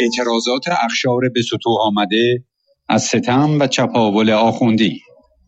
اعتراضات اقشار به سطوح آمده از ستم و چپاول آخوندی.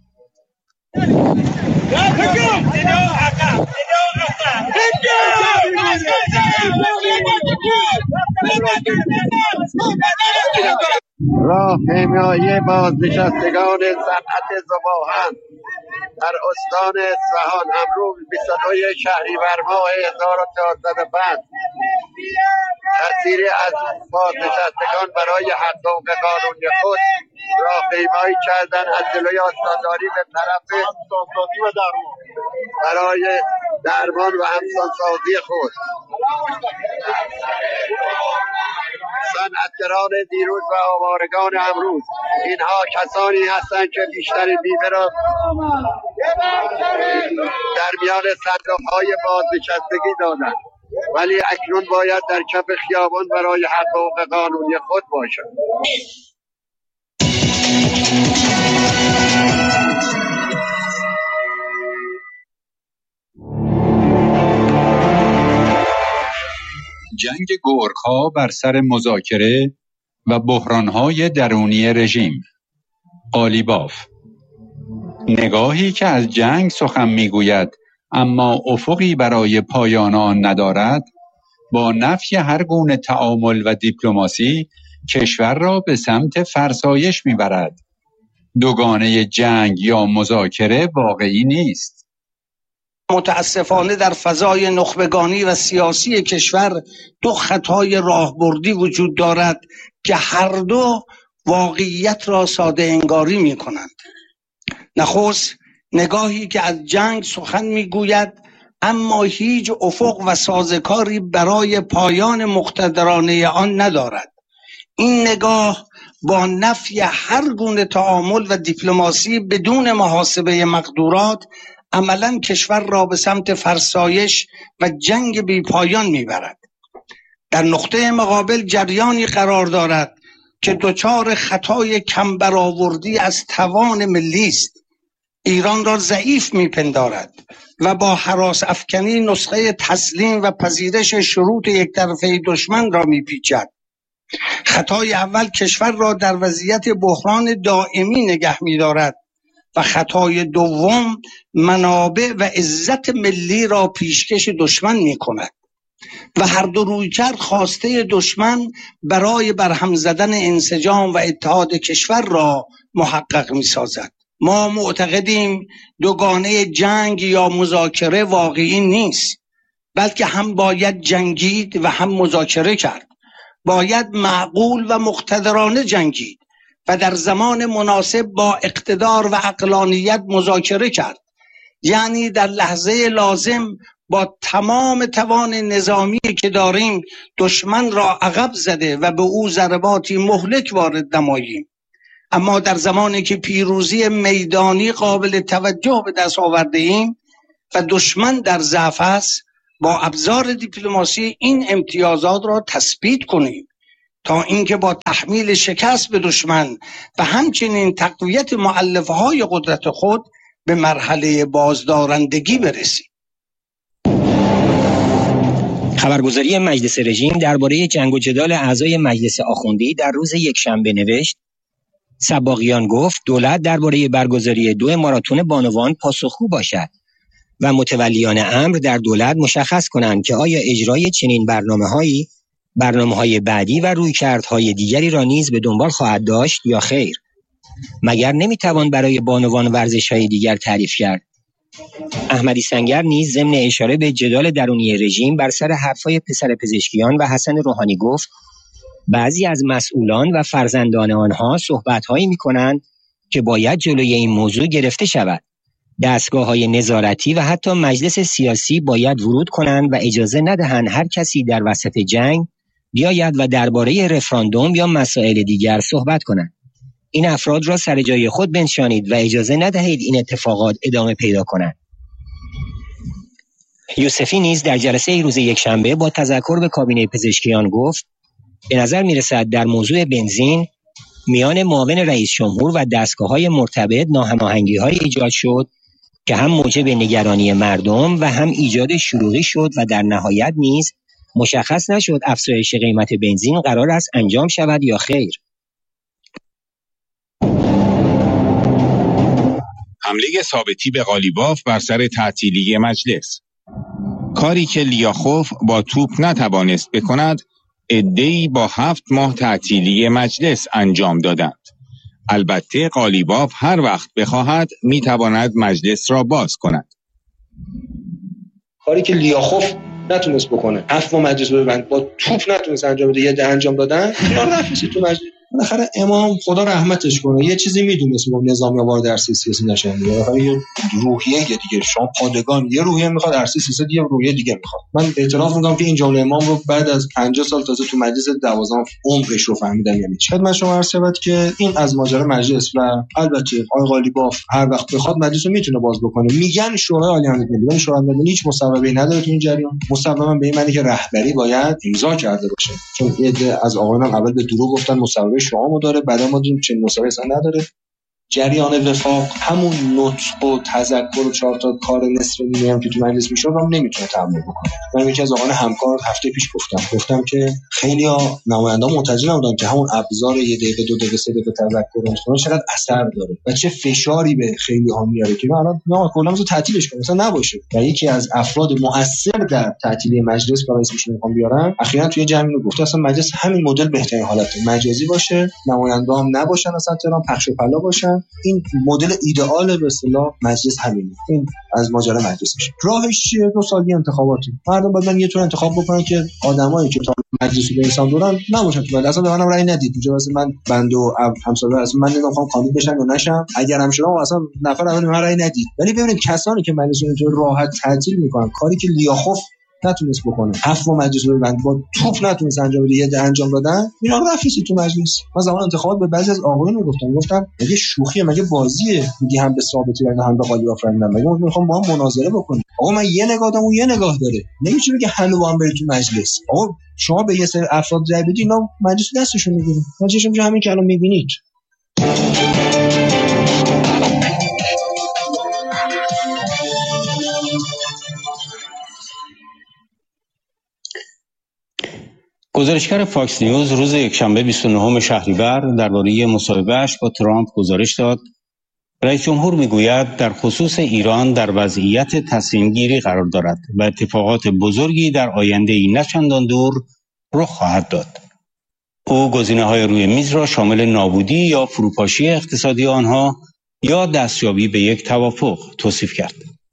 راهپیمایی بازنشستگان صنعت ذوب‌آهن در استان اصفهان امروز 22 شهریور ماه 1405 کثیری از بازنشستگان برای حقوق قانونی خود راهپیمایی کردند از جلوی آستانداری به طرف همسانسازی و درمان برای درمان و همسانسازی خود. صنعتگران دیروز و آوارگان امروز اینها کسانی هستند که بیشترین بیمه را در میان صندوق‌های بازنشستگی دادند، ولی اکنون باید در کف خیابان برای حقوق قانونی خود باشند. جنگ گرگ‌ها بر سر مذاکره و بحران‌های درونی رژیم. قالیباف. نگاهی که از جنگ سخن می‌گوید اما افقی برای پایان آن ندارد، با نفی هر گونه تعامل و دیپلماسی کشور را به سمت فرسایش می‌برد. دوگانه جنگ یا مذاکره واقعی نیست. متاسفانه در فضای نخبگانی و سیاسی کشور دو خطای راهبردی وجود دارد که هر دو واقعیت را ساده انگاری می کنند. نخست نگاهی که از جنگ سخن می گوید اما هیچ افق و سازکاری برای پایان مقتدرانه آن ندارد. این نگاه با نفی هر گونه تعامل و دیپلماسی بدون محاسبه مقدورات عملاً کشور را به سمت فرسایش و جنگ بی پایان میبرد. در نقطه مقابل جریانی قرار دارد که دچار خطای کم برآوردی از توان ملی است. ایران را ضعیف میپندارد و با هراس افکنی نسخه تسلیم و پذیرش شروط یک طرفه دشمن را میپیچد. خطای اول کشور را در وضعیت بحران دائمی نگه می‌دارد و خطای دوم منابع و عزت ملی را پیشکش دشمن می‌کند و هر دو رویکرد خواسته دشمن برای برهم زدن انسجام و اتحاد کشور را محقق می‌سازد. ما معتقدیم دوگانه جنگ یا مذاکره واقعی نیست، بلکه هم باید جنگید و هم مذاکره کرد. باید معقول و مقتدرانه جنگید و در زمان مناسب با اقتدار و عقلانیت مذاکره کرد، یعنی در لحظه لازم با تمام توان نظامی که داریم دشمن را عقب زده و به او ضرباتی مهلک وارد نماییم. اما در زمانی که پیروزی میدانی قابل توجه به دست آورده ایم و دشمن در ضعف است، با ابزار دیپلماسی این امتیازات را تثبیت کنیم تا اینکه با تحمیل شکست به دشمن و همچنین تقویت مؤلفه‌های قدرت خود به مرحله بازدارندگی برسیم. خبرگزاری مجلس رژیم درباره جنگ و جدال اعضای مجلس آخوندی در روز یکشنبه نوشت: سباقیان گفت دولت درباره برگزاری 2 ماراتون بانوان پاسخگو باشد و متولیان امر در دولت مشخص کنند که آیا اجرای چنین برنامه‌های بعدی و رویکردهای دیگری را نیز به دنبال خواهد داشت یا خیر. مگر نمیتوان برای بانوان ورزش‌های دیگر تعریف کرد؟ احمدی سنگر نیز ضمن اشاره به جدال درونی رژیم بر سر حرفای پسر پزشکیان و حسن روحانی گفت بعضی از مسئولان و فرزندان آنها صحبت‌هایی می‌کنند که باید جلوی این موضوع گرفته شود. دستگاه‌های نظارتی و حتی مجلس سیاسی باید ورود کنند و اجازه ندهند هر کسی در وسط جنگ بیاید و درباره رفراندوم یا مسائل دیگر صحبت کند. این افراد را سر جای خود بنشانید و اجازه ندهید این اتفاقات ادامه پیدا کنند. یوسفی نیز در جلسه روز یکشنبه با تذکر به کابینه پزشکیان گفت به نظر می‌رسد در موضوع بنزین میان معاون رئیس جمهور و دستگاه‌های مرتبط ناهماهنگی‌های ایجاد شد که هم موجب نگرانی مردم و هم ایجاد شلوغی شد و در نهایت نیز مشخص نشد افزایش قیمت بنزین قرار است انجام شود یا خیر. حمله ثابتی به قالیباف بر سر تعطیلی مجلس. کاری که لیاخوف با توپ نتوانست بکند، عده‌ای با 7 ماه تعطیلی مجلس انجام دادند. البته قالیباف هر وقت بخواهد میتواند مجلس را باز کند. کاری که لیاخوف نتونست بکنه، 7 ماه مجلس رو ببند، با توپ نتونست انجام بده، یه ده انجام دادن، اینا رفت تو مجلس. بالاخره امام خدا رحمتش کنه یه چیزی میدونست ما نظامی وارد درسی سیاسی نشن. بالاخره یه روحیه دیگه، شما پادگان یه روحیه میخواد، درسی سیاسی یه روحیه دیگه میخواد. من اعتراف میکنم که این جمله امام رو بعد از 50 سال تازه تو مجلس 12 عمقش رو فهمیدم یعنی چی. خدمت شما عرض شود که این از ماجرا مجلس و البته آقای قالیباف هر وقت بخواد مجلس رو میتونه باز بکنه. میگن شورای عالی امنیت ملی، ولی شورای ملی هیچ مصوبه‌ای نداره تو این جریان. مصوبه به این معنی که رهبری باید امضا کرده باشه، چون یه از آقایان اول به دروغ گفتن مصوبه شما داره، بعدا ما دیدیم چنین مصوبه‌ای اصلا نداره. جریان وفاق همون نطق و تذکر و 4 تا کار نصف نیمه هم که تو مجلس میشد هم نمیتونه تحمل بکنه. من یکی از آقایان همکار هفته پیش گفتم که خیلی‌ها نماینده‌ها متوجه نبودن که همون ابزار 1 دقیقه 2 دقیقه 3 دقیقه تذکر رو چقدر اثر داره و چه فشاری به خیلی‌ها میاره که الان ما کلا رو تعطیلش کنیم مثلا نباشه. و یکی از افراد مؤثر در تعطیلی مجلس که اسمش میخوام بیارم اخیراً توی جمعی رو گفت اصلا مجلس همین مدل بهترین حالته، مجازی باشه، نماینده‌ها هم نباشن، اصلا تهران پخش و پلا باشن. این مدل ایدئال به اصطلاح مجلس همینه. این از ماجرا مجلس میشه. راهش چیه؟ 2 سال انتخاباتی. مردم باید یه طور انتخاب بکنن که آدمایی که تا مجلس به انسان دورن نباشن تو مجلس. اصلا به منم رأی ندید. اینجا واسه من بند و همسایه از من نمیخوام کاندید بشن یا نشم. اگر هم شما اصلا نفر اول من رأی ندید. ولی ببینید کسانی که مجلس رو اینطور راحت تعطیل میکنن، کاری که لیاخوف نتونست بکنه، 7 ماه مجلس رو ببند، با توپ نتونست انجام بده، یه ده انجام دادن، اینا رفیسی تو مجلس. من زمان انتخابات به بعضی از آقایون گفتم مگه شوخیه، مگه بازیه، میگی هم به ثابتی و هم به قالیباف رندم، مگه میخوام با هم مناظره بکنیم؟ آقا من یه نگاه دارم، اون یه نگاه داره، نمیشه بگه همه با هم برید تو مجلس. آقا شما به یه سری افراد رای بدید، اینا مجلس دستشون میگیره. مجلسشون میشه همین که الان میبینید. گزارشگر فاکس نیوز روز یکشنبه 29 شهریور درباره مصاحبه‌اش با ترامپ گزارش داد. رئیس جمهور میگوید در خصوص ایران در وضعیت تصمیم گیری قرار دارد و اتفاقات بزرگی در آینده‌ای نه چندان دور رخ خواهد داد. او گزینه‌های روی میز را شامل نابودی یا فروپاشی اقتصادی آنها یا دستیابی به یک توافق توصیف کرد.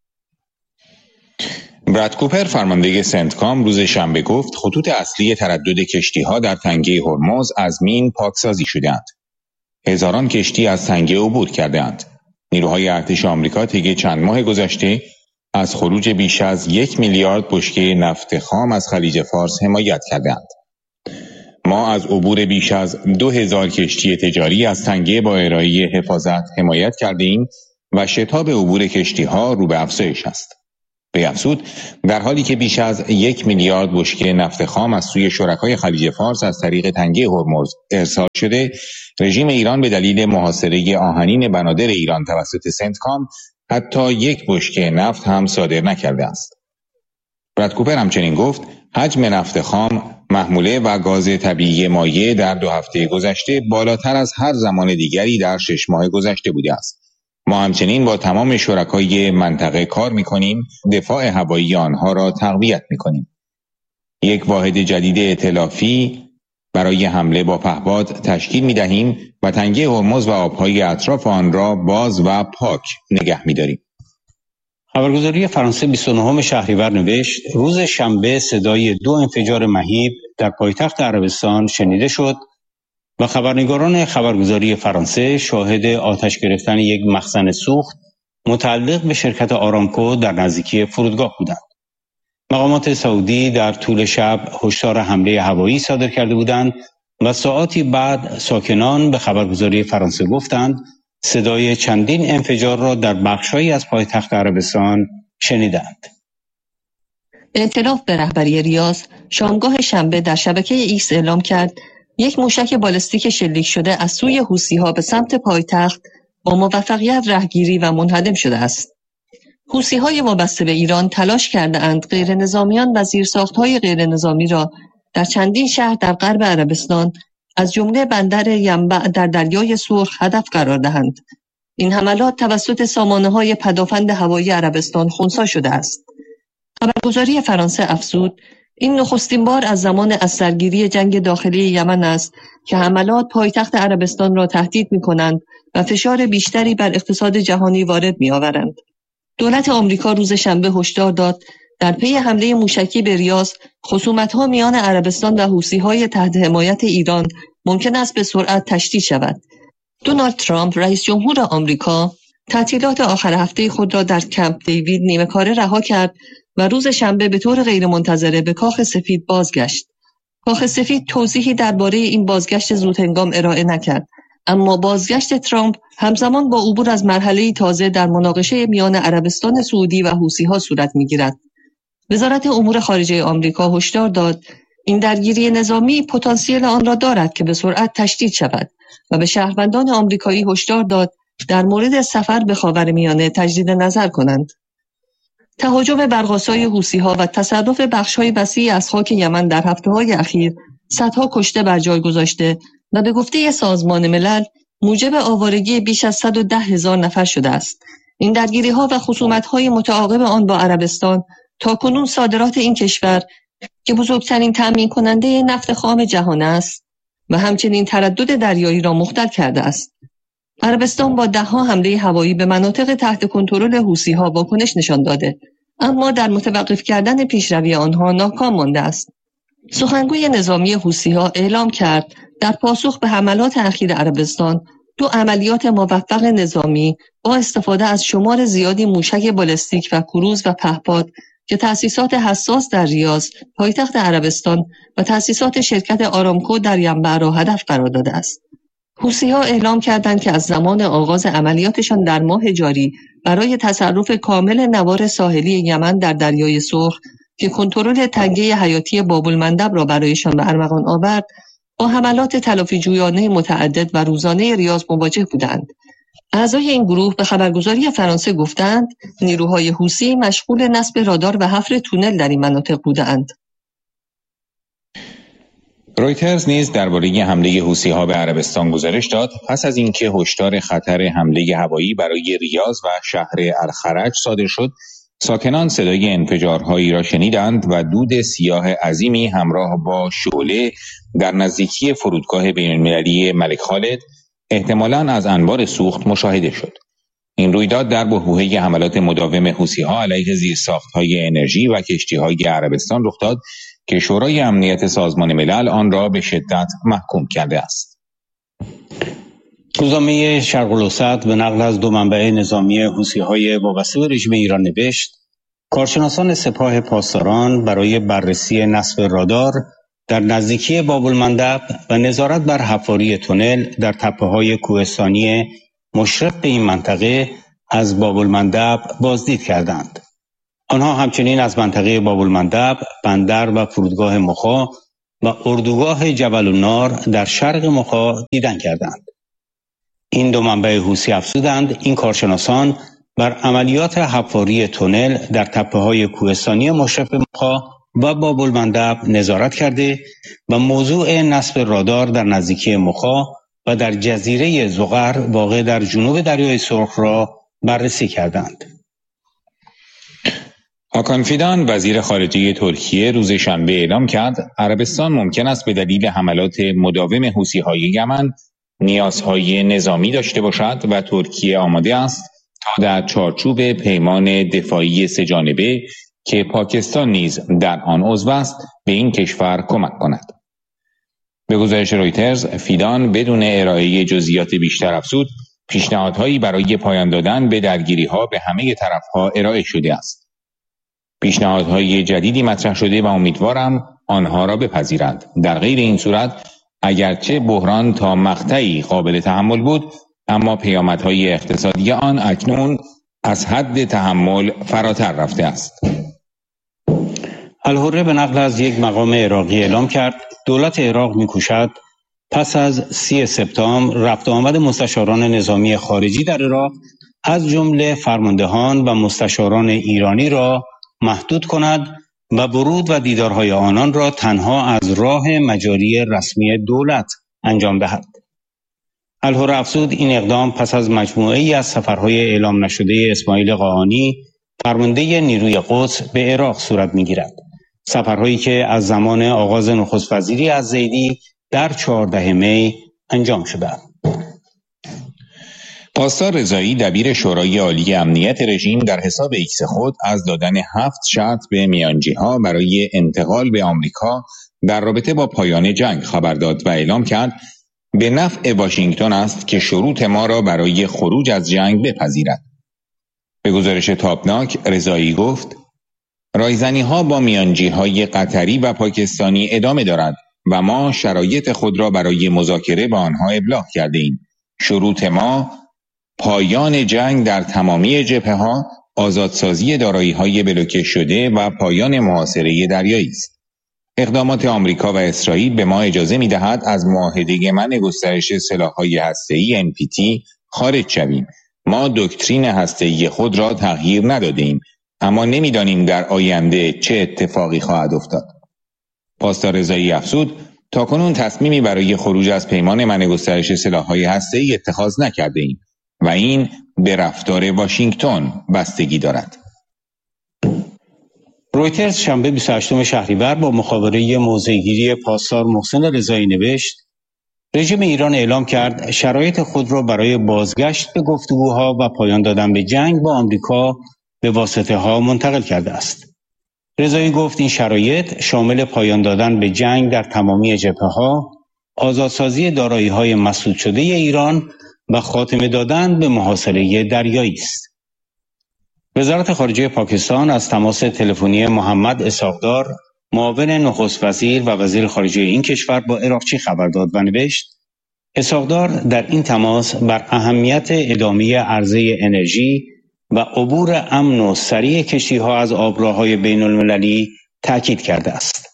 براد کوپر فرمانده سنتکام روز شنبه گفت خطوط اصلی تردد کشتی‌ها در تنگه هرمز از مین پاکسازی شده‌اند. هزاران کشتی از تنگه عبور کرده‌اند. نیروهای ارتش آمریکا طی چند ماه گذشته از خروج بیش از 1 میلیارد بشکه نفت خام از خلیج فارس حمایت کرده‌اند. ما از عبور بیش از 2000 کشتی تجاری از تنگه با ارائه حفاظت حمایت کردیم و شتاب عبور کشتی‌ها رو به افزایش است. به افزود در حالی که بیش از 1 میلیارد بشکه نفت خام از سوی شرکای خلیج فارس از طریق تنگه هرمز ارسال شده، رژیم ایران به دلیل محاصره آهنین بنادر ایران توسط سنتکام حتی 1 بشکه نفت هم صادر نکرده است. براد کوپر همچنین گفت حجم نفت خام، محموله و گاز طبیعی مایع در 2 هفته گذشته بالاتر از هر زمان دیگری در 6 ماه گذشته بوده است. ما همچنین با تمام شرکای منطقه کار می‌کنیم، دفاع هوایی آنها را تقویت می‌کنیم. 1 واحد جدید ائتلافی برای حمله با پهپاد تشکیل می‌دهیم و تنگه هرمز و آب‌های اطراف آن را باز و پاک نگه می‌داریم. خبرگزاری فرانسه 29 شهریور نوشت روز شنبه صدای 2 انفجار مهیب در پایتخت عربستان شنیده شد و خبرنگاران خبرگزاری فرانسه شاهد آتش گرفتن یک مخزن سوخت متعلق به شرکت آرامکو در نزدیکی فرودگاه بودند. مقامات سعودی در طول شب هشدار حمله هوایی صادر کرده بودند و ساعاتی بعد ساکنان به خبرگزاری فرانسه گفتند صدای چندین انفجار را در بخش‌هایی از پایتخت عربستان شنیدند. ائتلاف به رهبری ریاض شامگاه شنبه در شبکه ایکس اعلام کرد یک موشک بالستیک شلیک شده از سوی حوثی‌ها به سمت پایتخت با موفقیت رهگیری و منهدم شده است. حوثی‌های وابسته به ایران تلاش کرده‌اند غیر نظامیان و زیرساخت‌های غیر نظامی را در چندین شهر در غرب عربستان از جمله بندر ینبع در دریای سرخ هدف قرار دهند. این حملات توسط سامانه‌های پدافند هوایی عربستان خنثی شده است. خبرگزاری فرانسه افزود این نخستین بار از زمان اثرگیری جنگ داخلی یمن است که حملات پایتخت عربستان را تهدید می‌کنند و فشار بیشتری بر اقتصاد جهانی وارد می‌آورند. دولت آمریکا روز شنبه هشدار داد در پی حمله موشکی به ریاض خصومت‌ها میان عربستان و حوثی‌های تحت حمایت ایران ممکن است به سرعت تشدید شود. دونالد ترامپ رئیس جمهور آمریکا تعطیلات آخر هفته خود را در کمپ دیوید نیمه‌کاره رها کرد و روز شنبه به طور غیرمنتظره به کاخ سفید بازگشت. کاخ سفید توضیحی درباره این بازگشت زودهنگام ارائه نکرد، اما بازگشت ترامپ همزمان با عبور از مرحله‌ای تازه در مناقشه میان عربستان سعودی و حوثی‌ها صورت می‌گیرد. وزارت امور خارجه آمریکا هشدار داد این درگیری نظامی پتانسیل آن را دارد که به سرعت تشدید شود و به شهروندان آمریکایی هشدار داد در مورد سفر به خاورمیانه تجدید نظر کنند. تهاجم برق‌آسای حوثی‌ها و تصرف بخش‌های وسیعی از خاک یمن در هفته‌های اخیر صدها کشته بر جای گذاشته و به گفته سازمان ملل موجب آوارگی بیش از 110,000 نفر شده است. این درگیری‌ها و خصومت‌های متعاقب آن با عربستان تاکنون صادرات این کشور که بزرگترین تأمین کننده نفت خام جهان است و همچنین تردد دریایی را مختل کرده است. عربستان با 10 حمله هوایی به مناطق تحت کنترل حوثی‌ها واکنش نشان داده، اما در متوقف کردن پیشروی آنها ناکام مانده است. سخنگوی نظامی حوثی‌ها اعلام کرد در پاسخ به حملات اخیر عربستان 2 عملیات موفق نظامی با استفاده از شمار زیادی موشک بالستیک و کروز و پهپاد که تأسیسات حساس در ریاض، پایتخت عربستان و تأسیسات شرکت آرامکو در ینبع را هدف قرار داده است. حوثی‌ها اعلام کردند که از زمان آغاز عملیاتشان در ماه جاری برای تصرف کامل نوار ساحلی یمن در دریای سرخ که کنترل تنگه حیاتی باب‌المندب را برایشان به ارمغان آورد، با حملات تلافی جویانه متعدد و روزانه ریاض مواجه بودند. اعضای این گروه به خبرگزاری فرانسه گفتند نیروهای حوثی مشغول نصب رادار و حفر تونل در این مناطق بودند. رویترز نیز درباره حمله حوثی‌ها به عربستان گزارش داد پس از اینکه هشدار خطر حمله هوایی برای ریاض و شهر الخرج صادر شد، ساکنان صدای انفجارهایی را شنیدند و دود سیاه عظیمی همراه با شعله در نزدیکی فرودگاه بین‌المللی ملک خالد احتمالاً از انبار سوخت مشاهده شد. این رویداد در بحبوحه حملات مداوم حوثی‌ها علیه زیرساخت‌های انرژی و کشتی‌های عربستان رخ داد که شورای امنیت سازمان ملل آن را به شدت محکوم کرده است. روزنامه شرق الاوسط به نقل از 2 منبع نظامی حوثی‌های وابسته به رژیم ایران نوشت کارشناسان سپاه پاسداران برای بررسی نصب رادار در نزدیکی باب‌المندب و نظارت بر حفاری تونل در تپه‌های کوهستانی مشرق به این منطقه از باب‌المندب بازدید کردند. آنها همچنین از منطقه باب‌المندب، بندر و فرودگاه مخا و اردوگاه جبل النار در شرق مخا دیدن کردند. این 2 منبع حوثی افزودند این کارشناسان بر عملیات حفاری تونل در تپه‌های کوهستانی مشرق به مخا و باب‌المندب نظارت کرده و موضوع نصب رادار در نزدیکی مخا و در جزیره زغر واقع در جنوب دریای سرخ را بررسی کردند. هاکان فیدان وزیر خارجه ترکیه روز شنبه اعلام کرد عربستان ممکن است به دلیل حملات مداوم حوثی‌های یمن نیازهای نظامی داشته باشد و ترکیه آماده است تا در چارچوب پیمان دفاعی 3 جانبه که پاکستان نیز در آن عضو است به این کشور کمک کند. به گزارش رویترز، فیدان بدون ارائه جزئیات بیشتر افزود پیشنهادهایی برای پایان دادن به درگیری‌ها به همه طرف‌ها ارائه شده است. پیشنهادهای جدیدی مطرح شده و امیدوارم آنها را بپذیرند. در غیر این صورت اگرچه بحران تا مقطعی قابل تحمل بود، اما پیامدهای اقتصادی آن اکنون از حد تحمل فراتر رفته است. الحره به نقل از یک مقام عراقی اعلام کرد دولت عراق می‌کوشد پس از 30 سپتامبر رفت آمد مستشاران نظامی خارجی در عراق از جمله فرماندهان و مستشاران ایرانی را محدود کند و ورود و دیدارهای آنان را تنها از راه مجاری رسمی دولت انجام دهد. الهور افزود این اقدام پس از مجموعه ای از سفرهای اعلام نشده اسماعیل قاآنی فرمانده نیروی قدس به عراق صورت می‌گیرد. سفرهایی که از زمان آغاز نخست وزیری الزیدی در 14 می انجام شدند. پاسدار رضایی دبیر شورای عالی امنیت رژیم در حساب ایکس خود از دادن 7 شرط به میانجی‌ها برای انتقال به آمریکا در رابطه با پایان جنگ خبر داد و اعلام کرد به نفع واشنگتن است که شروط ما را برای خروج از جنگ بپذیرد. به گزارش تابناک رضایی گفت رایزنی‌ها با میانجی‌های قطری و پاکستانی ادامه دارد و ما شرایط خود را برای مذاکره با آنها ابلاغ کرده‌ایم. شروط ما پایان جنگ در تمامی جبهه‌ها، آزادسازی دارایی‌های بلوکه شده و پایان محاصره دریایی است. اقدامات آمریکا و اسرائیل به ما اجازه می‌دهد از معاهده منع گسترش سلاح‌های هسته‌ای NPT خارج شویم. ما دکترین هسته‌ای خود را تغییر نداده‌ایم، اما نمی‌دانیم در آینده چه اتفاقی خواهد افتاد. پاسدار رضایی افزود تاکنون تصمیمی برای خروج از پیمان منع گسترش سلاح‌های هسته‌ای اتخاذ نکرده‌ایم و این به رفتار واشنگتن بستگی دارد. رویترز شنبه 28 شهریور با مخابره موضع‌گیری پاسدار محسن رضایی نوشت رژیم ایران اعلام کرد شرایط خود را برای بازگشت به گفتگوها و پایان دادن به جنگ با آمریکا به واسطه‌ها منتقل کرده است. رضایی گفت این شرایط شامل پایان دادن به جنگ در تمامی جبهه‌ها، آزادسازی دارایی‌های مسدود شده ایران و خاتمه دادن به محاصره دریایی است. وزارت خارجه پاکستان از تماس تلفنی محمد اسحاق‌دار معاون نخست وزیر و وزیر خارجه این کشور با عراقچی خبر داد و نوشت اسحاق‌دار در این تماس بر اهمیت ادامه عرضه انرژی و عبور امن و سریع کشتی‌ها از آبراه‌های بین‌المللی تاکید کرده است.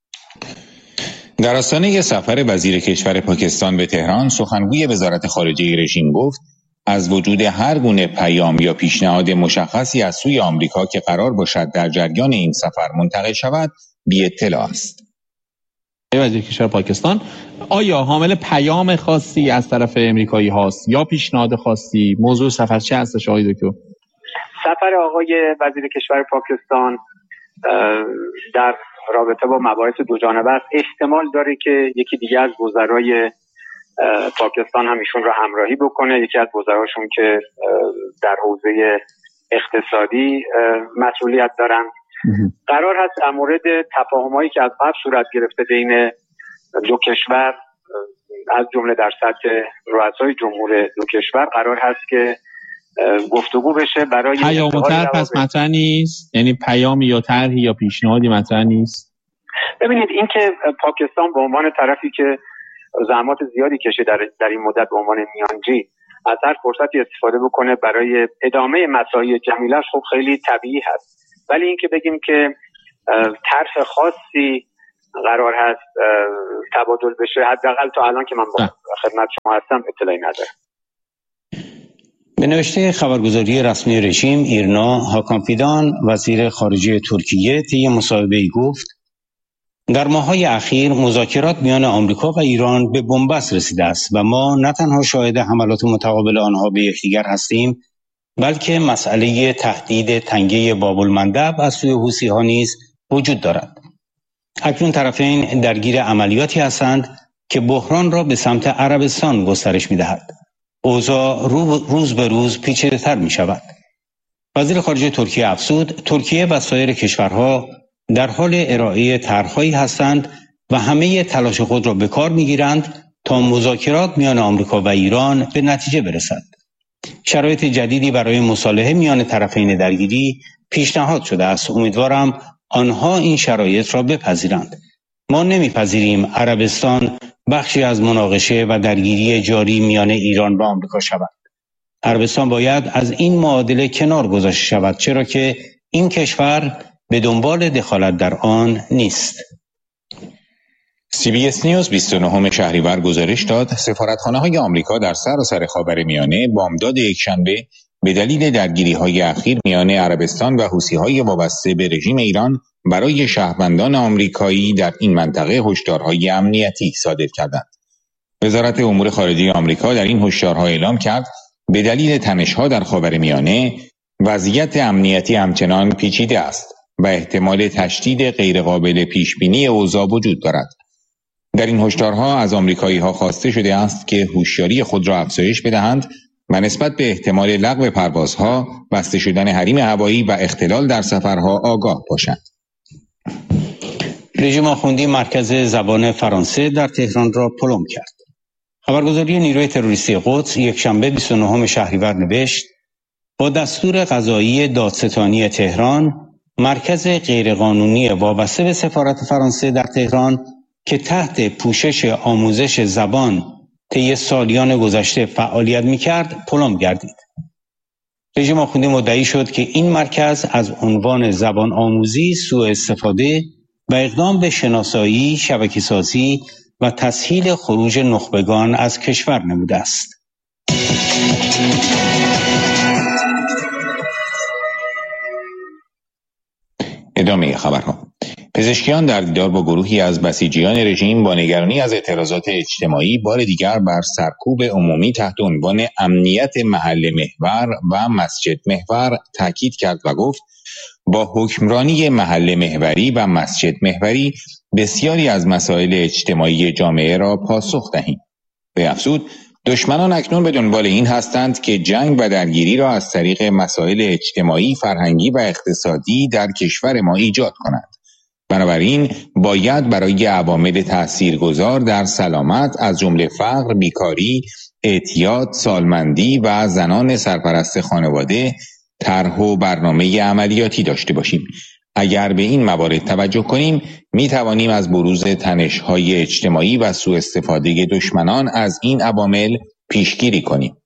در آستانه سفر وزیر کشور پاکستان به تهران سخنگوی وزارت خارجه رژیم گفت از وجود هر گونه پیام یا پیشنهاد مشخصی از سوی آمریکا که قرار باشد در جریان این سفر منتقل شود بی اطلاع است. وزیر کشور پاکستان آیا حامل پیام خاصی از طرف امریکایی هاست یا پیشنهاد خاصی؟ موضوع سفر چه هستش آقای دکتر؟ سفر آقای وزیر کشور پاکستان در رابطه با مباحث دو جانبه است. احتمال داره که یکی دیگه از وزرای پاکستان هم ایشون را همراهی بکنه، یکی از وزراشون که در حوزه اقتصادی مسئولیت دارن. قرار هست در مورد تفاهمایی که از قبل صورت گرفته بین دو کشور از جمله در سطح رؤسای جمهور دو کشور قرار هست که گفتگو بشه برای پیام و طرح پس مطرح نیست؟ یعنی پیامی یا طرحی یا پیشنهادی مطرح نیست؟ ببینید این که پاکستان به عنوان طرفی که زحمات زیادی کشه در این مدت به عنوان میانجی از هر فرصتی استفاده بکنه برای ادامه مساعی جمیله‌اش خب خیلی طبیعی هست، ولی این که بگیم که طرح خاصی قرار هست تبادل بشه حداقل تا الان که من با خدمت شما هستم اطلاعی ندارم. به نوشته خبرگزاری رسمی رژیم ایرنا هاکان فیدان وزیر خارجه ترکیه طی مصاحبه‌ای گفت در ماه‌های اخیر مذاکرات میان آمریکا و ایران به بنبست رسیده است و ما نه تنها شاهد حملات متقابل آنها به یکدیگر هستیم بلکه مسئله تهدید تنگه باب المندب از سوی حوثی‌ها نیز وجود دارد. اکنون طرفین درگیر عملیاتی هستند که بحران را به سمت عربستان گسترش می‌دهد. اوضاع روز به روز پیچیده‌تر می‌شود. وزیر خارجه ترکیه افزود ترکیه و سایر کشورها در حال ارائه طرح‌هایی هستند و همه تلاش خود را به کار می‌گیرند تا مذاکرات میان آمریکا و ایران به نتیجه برسد. شرایط جدیدی برای مصالحه میان طرفین درگیری پیشنهاد شده است. امیدوارم آنها این شرایط را بپذیرند. ما نمیپذیریم عربستان بخشی از مناقشه و درگیری جاری میان ایران و آمریکا شود. عربستان باید از این معادله کنار گذاشته شود چرا که این کشور به دنبال دخالت در آن نیست. CBS نیوز 29 شهریور گزارش داد سفارتخانه‌های آمریکا در سراسر خاورمیانه بامداد یکشنبه به دلیل درگیری‌های اخیر میان عربستان و حوثی‌های وابسته به رژیم ایران برای شهروندان آمریکایی در این منطقه هشدارهای امنیتی صادر کردند. وزارت امور خارجه آمریکا در این هشدارها اعلام کرد به دلیل تنش‌ها در خاورمیانه وضعیت امنیتی همچنان پیچیده است و احتمال تشدید غیرقابل پیشبینی اوضاع وجود دارد. در این هشدارها از آمریکایی‌ها خواسته شده است که هوشیاری خود را افزایش بدهند و نسبت به احتمال لغو پروازها، بسته شدن حریم هوایی و اختلال در سفرها آگاه باشند. رژیم آخوندی مرکز زبان فرانسه در تهران را پلم کرد. خبرگزاری نیروی تروریستی قدس یکشنبه 29 شهریور نوشت: با دستور قضایی دادستانی تهران، مرکز غیرقانونی وابسته به سفارت فرانسه در تهران که تحت پوشش آموزش زبان طی سالیان گذشته فعالیت می‌کرد، پلم گردید. رژیم آخوندی مدعی شد که این مرکز از عنوان زبان آموزی سوء استفاده و اقدام به شناسایی، شبکه‌سازی و تسهیل خروج نخبگان از کشور نموده است. ادامه خبرها. پزشکیان در دیدار با گروهی از بسیجیان رژیم با نگرانی از اعتراضات اجتماعی بار دیگر بر سرکوب عمومی تحت عنوان امنیت محل محور و مسجد محور تاکید کرد و گفت با حکمرانی محل محوری و مسجد محوری بسیاری از مسائل اجتماعی جامعه را پاسخ دهیم. به افزود دشمنان اکنون به دنبال این هستند که جنگ و درگیری را از طریق مسائل اجتماعی، فرهنگی و اقتصادی در کشور ما ایجاد کنند. بنابراین باید برای عوامل تاثیرگذار در سلامت از جمله فقر، بیکاری، اعتیاد، سالمندی و زنان سرپرست خانواده طرح و برنامه عملیاتی داشته باشیم. اگر به این موارد توجه کنیم، می توانیم از بروز تنش‌های اجتماعی و سوء استفاده دشمنان از این عوامل پیشگیری کنیم.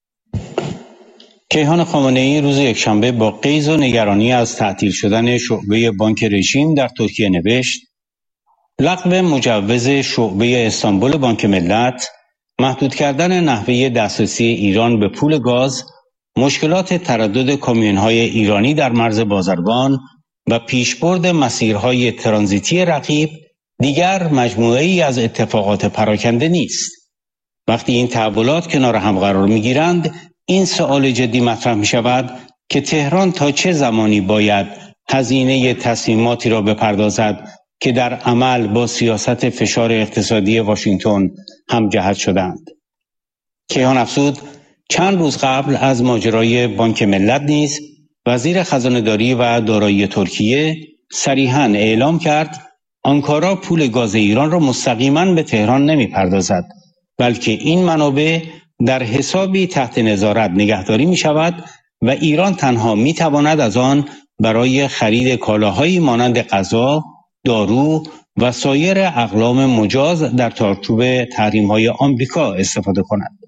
کیهان خامنه‌ای روز یکشنبه با غیظ و نگرانی از تعطیل شدن شعبه بانک رژیم در ترکیه نوشت: لغو مجوز شعبه استانبول بانک ملت، محدود کردن نحوه دسترسی ایران به پول گاز، مشکلات تردد کامیون‌های ایرانی در مرز بازرگان و پیشبرد مسیرهای ترانزیتی رقیب دیگر مجموعه‌ای از اتفاقات پراکنده نیست. وقتی این تحولات کنار هم قرار می‌گیرند، این سوال جدی مطرح می‌شود که تهران تا چه زمانی باید هزینه تصمیماتی را بپردازد که در عمل با سیاست فشار اقتصادی واشنگتن هم جهت شدند. کیهان افزود چند روز قبل از ماجرای بانک ملت نیز وزیر خزانه‌داری و دارایی ترکیه صریحاً اعلام کرد آنکارا پول گاز ایران را مستقیما به تهران نمی‌پردازد، بلکه این منابع در حسابی تحت نظارت نگهداری می شود و ایران تنها می تواند از آن برای خرید کالاهایی مانند غذا، دارو و سایر اقلام مجاز در چارچوب تحریم‌های آمریکا استفاده کند.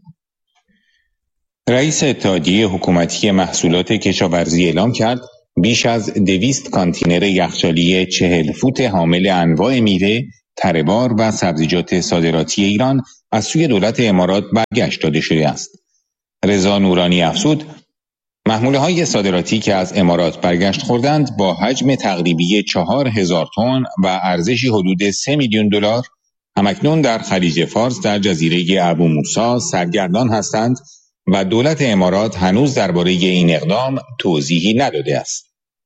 رئیس اتحادیه حکومتی محصولات کشاورزی اعلام کرد بیش از 200 کانتینر یخچالی 40 فوت حامل انواع میوه، تره‌بار و سبزیجات صادراتی ایران از سوی دولت امارات برگشت داده شده است. رضا نورانی افزود محموله‌های صادراتی که از امارات برگشت خوردند با حجم تقریبی 4000 تن و ارزشی حدود 3 میلیون دلار همکنون در خلیج فارس در جزیره ابو موسی سرگردان هستند و دولت امارات هنوز درباره این اقدام توضیحی نداده است.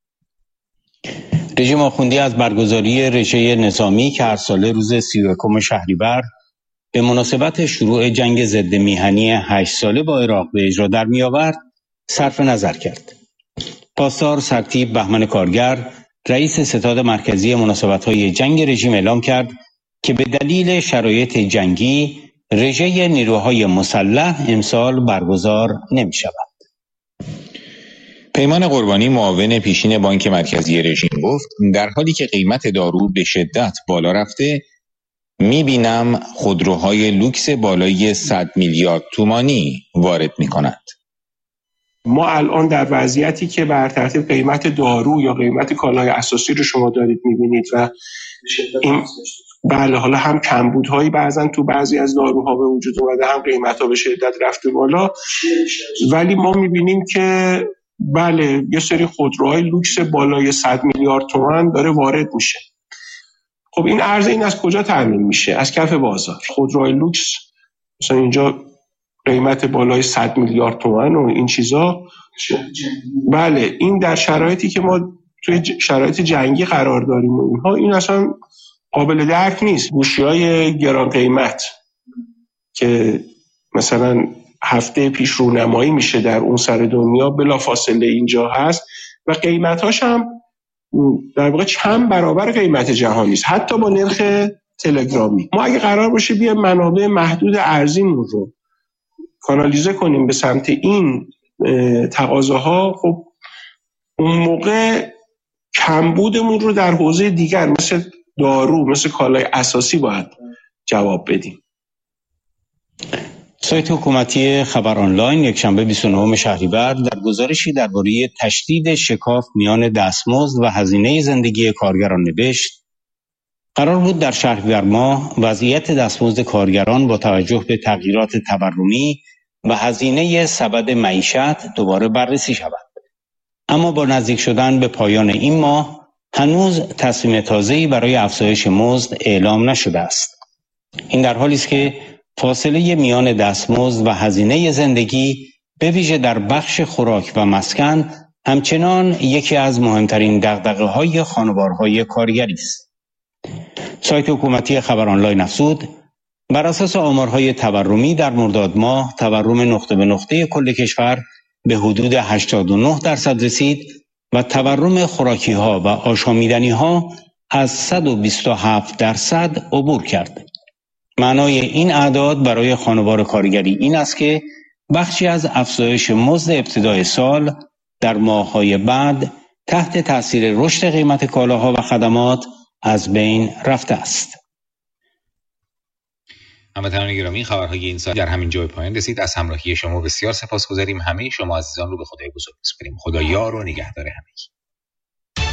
رژیم آخوندی از برگزاری رژه نظامی که هر ساله روز 31 شهریور به مناسبت شروع جنگ ضد میهنی 8 ساله با عراق به اجرا در می‌آورد صرف نظر کرد. پاسدار سرتیپ بهمن کارگر، رئیس ستاد مرکزی مناسبت‌های جنگ رژیم اعلام کرد که به دلیل شرایط جنگی رژه نیروهای مسلح امسال برگزار نمی‌شود. پیمان قربانی معاون پیشین بانک مرکزی رژیم گفت در حالی که قیمت دارو به شدت بالا رفته، می‌بینم خودروهای لوکس بالای 100 میلیارد تومانی وارد می‌کنند. ما الان در وضعیتی که بر ترتیب قیمت دارو یا قیمت کالای اساسی رو شما دارید می‌بینید و بله حالا هم کمبودهایی بعضا تو بعضی از داروها به وجود اومده، هم قیمت‌ها به شدت رفته بالا، ولی ما می‌بینیم که بله یه سری خودروهای لوکس بالای 100 میلیارد تومان داره وارد میشه. خب این عرضه این از کجا تامین میشه؟ از کف بازار. خودروهای لوکس مثلا اینجا قیمت بالای 100 میلیارد تومان و این چیزا، بله این در شرایطی که ما توی شرایط جنگی قرار داریم و اینها، این اصلا قابل درک نیست. گوشی‌های گران قیمت که مثلا هفته پیش رونمایی میشه در اون سر دنیا، بلافاصله اینجا هست و قیمتاش هم در واقع چند برابر قیمت جهانی است، حتی با نرخ تلگرامی. ما اگه قرار باشه بیایم منابع محدود ارزیمون رو کانالیزه کنیم به سمت این تقاضاها، خب اون موقع کمبودمون رو در حوزه دیگر مثل دارو، مثل کالای اساسی باید جواب بدیم. سایت حکومتی خبر آنلاین یکشنبه 29 شهریور در گزارشی درباره تشدید شکاف میان دستمزد و هزینه زندگی کارگران نوشت: قرار بود در شهریور ماه وضعیت دستمزد کارگران با توجه به تغییرات تورمی و هزینه سبد معیشت دوباره بررسی شود. اما با نزدیک شدن به پایان این ماه هنوز تصمیم تازه‌ای برای افزایش مزد اعلام نشده است. این در حالی است که فاصله میان دستمزد و هزینه زندگی به ویژه در بخش خوراک و مسکن همچنان یکی از مهمترین دغدغه‌های خانوارهای کارگری است. سایت حکومتی خبر آنلاین افزود: بر اساس آمارهای تورمی در مرداد ماه تورم نقطه به نقطه کل کشور به حدود 89% رسید و تورم خوراکی‌ها و آشامیدنی‌ها از 127% عبور کرد. معنای این اعداد برای خانوار کارگری این است که بخشی از افزایش مزد ابتدای سال در ماه‌های بعد تحت تأثیر رشد قیمت کالاها و خدمات از بین رفته است. هموطنان گرامی، خبرهای این ساعت در همین جای پایان رسید. از همراهی شما بسیار سپاسگزاریم. همه شما عزیزان رو به خدای بزرگ می‌سپاریم. خدا یار و نگهدار همگی.